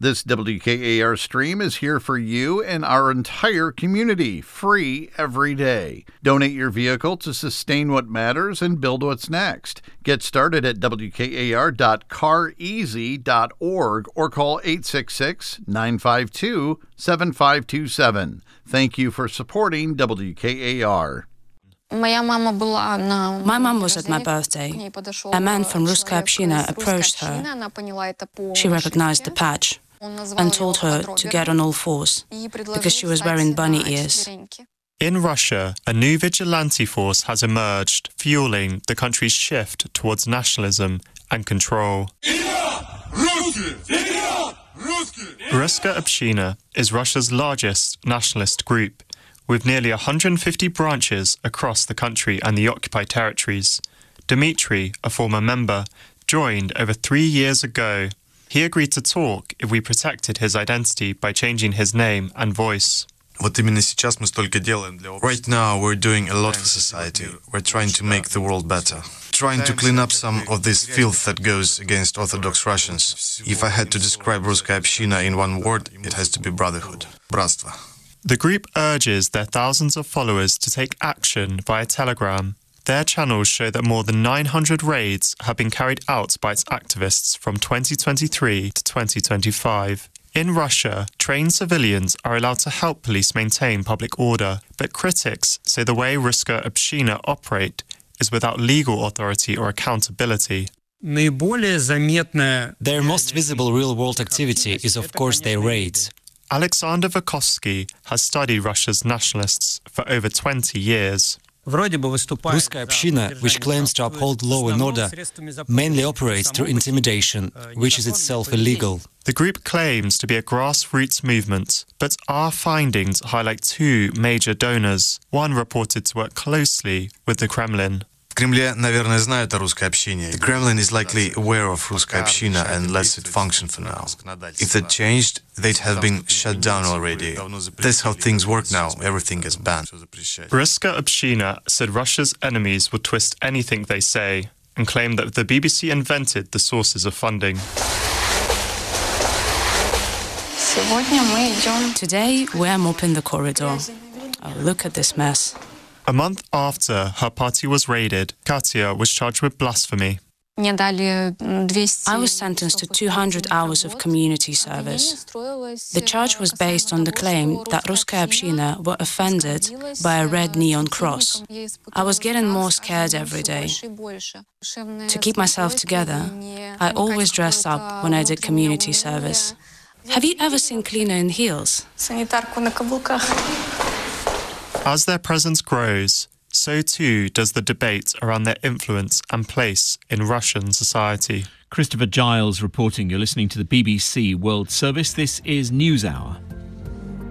This WKAR stream is here for you and our entire community, free every day. Donate your vehicle to sustain what matters and build what's next. Get started at wkar.careasy.org or call 866-952-7527. Thank you for supporting WKAR. My mom was at my birthday. A man from Ruskaya Общina approached her. She recognized the patch and told her to get on all fours because she was wearing bunny ears. In Russia, a new vigilante force has emerged, fueling the country's shift towards nationalism and control. Ruskaya Общina is Russia's largest nationalist group, with nearly 150 branches across the country and the occupied territories. Dmitry, a former member, joined over 3 years ago. He agreed to talk if we protected his identity by changing his name and voice. Right now, we're doing a lot for society. We're trying to make the world better. Trying to clean up some of this filth that goes against Orthodox Russians. If I had to describe Ruskaya Общina in one word, it has to be brotherhood. Bratstvo. The group urges their thousands of followers to take action via Telegram. Their channels show that more than 900 raids have been carried out by its activists from 2023 to 2025. In Russia, trained civilians are allowed to help police maintain public order, but critics say the way Ruskaya Общina operate is without legal authority or accountability. Their most visible real-world activity is, of course, their raids. Alexander Vukovsky has studied Russia's nationalists for over 20 years. Ruskaya Общina, which claims to uphold law and order, mainly operates through intimidation, which is itself illegal. The group claims to be a grassroots movement, but our findings highlight two major donors. One reported to work closely with the Kremlin. The Kremlin is likely aware of Ruskaya Общina and lets it function for now. If that changed, they'd have been shut down already. That's how things work now. Everything is banned. Ruskaya Общina said Russia's enemies would twist anything they say and claimed that the BBC invented the sources of funding. Today, we're mopping the corridor. Oh, look at this mess. A month after her party was raided, Katya was charged with blasphemy. I was sentenced to 200 hours of community service. The charge was based on the claim that Ruskaya Общina were offended by a red neon cross. I was getting more scared every day. To keep myself together, I always dressed up when I did community service. Have you ever seen cleaner in heels? As their presence grows, so too does the debate around their influence and place in Russian society. Christopher Giles reporting. You're listening to the BBC World Service. This is NewsHour.